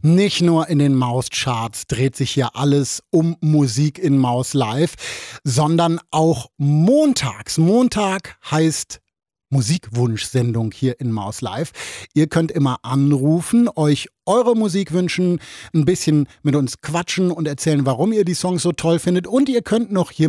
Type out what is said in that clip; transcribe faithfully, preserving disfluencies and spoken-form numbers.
Nicht nur in den Mauscharts dreht sich hier alles um Musik in Maus Live, sondern auch montags. Montag heißt Musikwunschsendung hier in Maus Live. Ihr könnt immer anrufen, euch eure Musik wünschen, ein bisschen mit uns quatschen und erzählen, warum ihr die Songs so toll findet. Und ihr könnt noch hier